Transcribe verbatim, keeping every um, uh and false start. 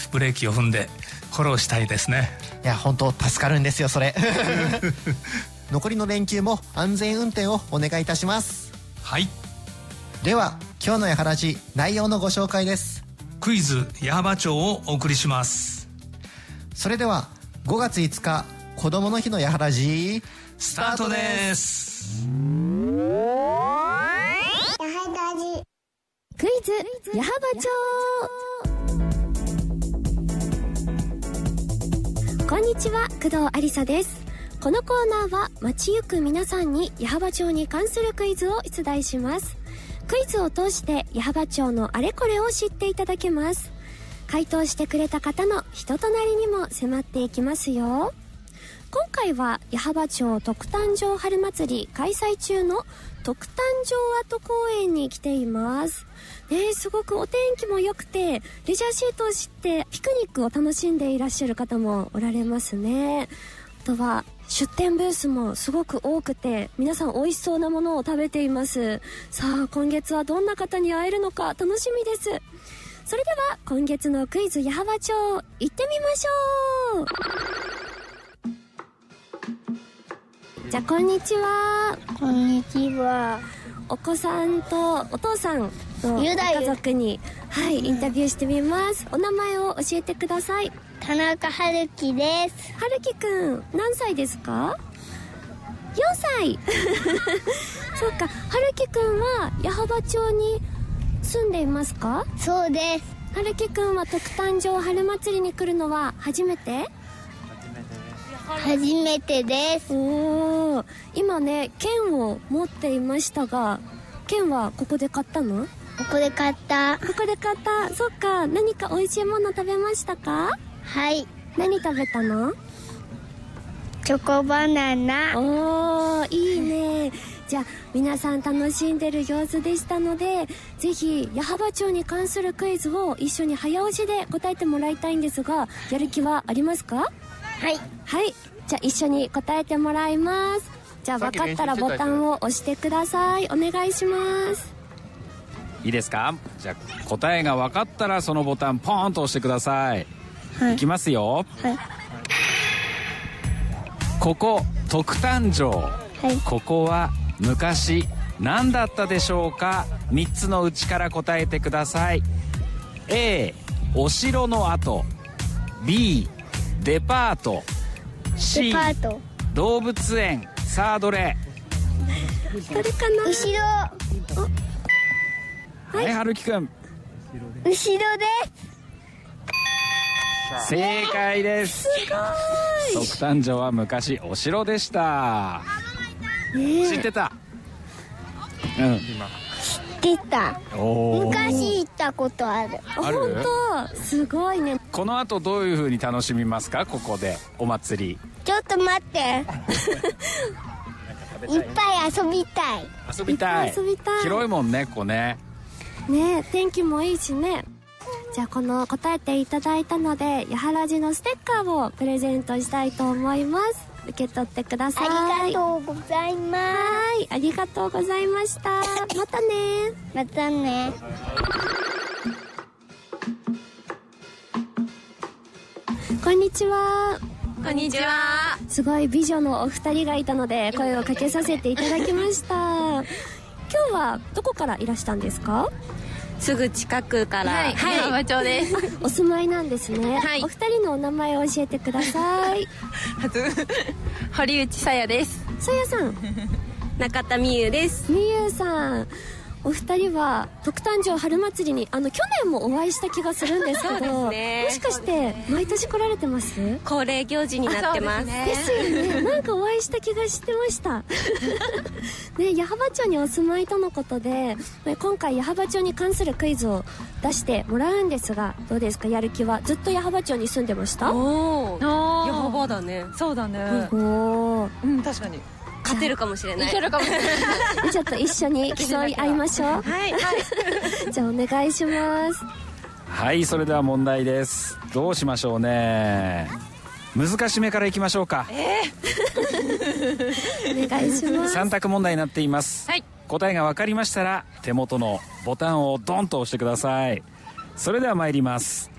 ブレーキを踏んでフォローしたいですね。 いや本当助かるんですよそれ残りの連休も安全運転をお願いいたします。 はい。 では今日のやはらじ内容のご紹介です。 クイズ矢巾町をお送りします。 それではごがついつか子どもの日のやはらじスタートです。 クイズ矢巾町。こんにちは、工藤ありさです。このコーナーは街行く皆さんに矢巾町に関するクイズを出題します。クイズを通して矢巾町のあれこれを知っていただけます。回答してくれた方の人となりにも迫っていきますよ。今回は矢巾町特誕生春祭り開催中の特誕生アート公園に来ています。ね、すごくお天気も良くてレジャーシートを敷ってピクニックを楽しんでいらっしゃる方もおられますね。あとは出店ブースもすごく多くて皆さん美味しそうなものを食べています。さあ今月はどんな方に会えるのか楽しみです。それでは今月のクイズ矢巾町行ってみましょう。じゃあこんにちは。 こんにちは。 お子さんとお父さんの家族にはいインタビューしてみます。お名前を教えてください。 田中春樹です。 春樹くん何歳ですか？よんさいそうか、春樹くんは矢巾町に住んでいますか？ そうです。 春樹くんは特誕生春祭りに来るのは初めて？ 初めてです。 おー、今ね券を持っていましたが、券はここで買ったの？ ここで買った。 ここで買った。そっか、何か美味しいもの食べましたか？ はい。 何食べたの？ チョコバナナ。 おー、いいね。じゃあ皆さん楽しんでる様子でしたので、ぜひ矢巾町に関するクイズを一緒に早押しで答えてもらいたいんですが、やる気はありますか？ はいはい、じゃあ一緒に答えてもらいます。じゃあ分かったらボタンを押してください。お願いします。 いいですか？じゃあ答えが分かったらそのボタンポーンと押してください。はい、いきますよ。 はい、 ここ特誕生、 はい、 ここは昔何だったでしょうか？みっつのうちから答えてください。 A お城の跡、 B デパート、 C デパート、 動物園。さあどれ？ どれかな？ 後ろ。 はい、春樹くん。 後ろです。 正解です。 すごい。 特誕生は昔お城でした。知ってた？うん。 知ってた。 おー、 昔行ったことある。 ある？ 本当すごいね。 この後どういう風に楽しみますか？ここでお祭り。 ちょっと待っていっぱい遊びたい。 遊びたい。 いっぱい遊びたい。 広いもんね、ここね。 ね、天気もいいしね。じゃあこの答えていただいたので矢巾寺のステッカーをプレゼントしたいと思います。受け取ってください。 ありがとうございます。 はい、ありがとうございました。またね。 またね。 こんにちは。 こんにちは。 すごい美女のお二人がいたので声をかけさせていただきました。今日はどこからいらしたんですか？ すぐ近くから。 はい、 矢巾町です。 お住まいなんですね。 はい、 お二人のお名前を教えてください。 堀内さやです。 さやさん。 中田美優です。 美優さん。お二人は特誕生春祭りにあの去年もお会いした気がするんですけど、 そうですね、 もしかして毎年来られてます？ 恒例行事になってます。 ですよね。なんかお会いした気がしてましたね。矢巾町にお住まいとのことで、今回矢巾町に関するクイズを出してもらうんですが、どうですか？やる気は。ずっと矢巾町に住んでました？ おー、 あ矢巾だね。 そうだね。 おー、 うん、確かに勝てるかもしれない。 いけるかもしれないちょっと一緒に競い合いましょう。 はい、はい、 じゃあお願いします。 はい、それでは問題です。どうしましょうね。難しめからいきましょうか。 えー、お願いします。 さん択問題になっています、 はい、 答えが分かりましたら手元のボタンをドンと押してください。それでは参ります。